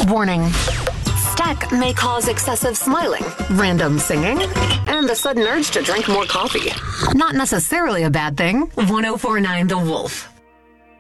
Warning. Stack may cause excessive smiling, random singing, and a sudden urge to drink more coffee. Not necessarily a bad thing. 1049 The Wolf.